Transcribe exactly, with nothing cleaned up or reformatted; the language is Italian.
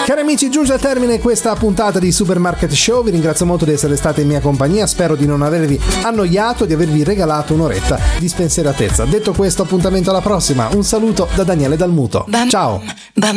Cari amici, giunge al termine questa puntata di Supermarket Show. Vi ringrazio molto di essere stati in mia compagnia. Spero di non avervi annoiato, di avervi regalato un'oretta di spensieratezza. Detto questo, appuntamento alla prossima. Un saluto da Daniele Dalmuto. Ciao.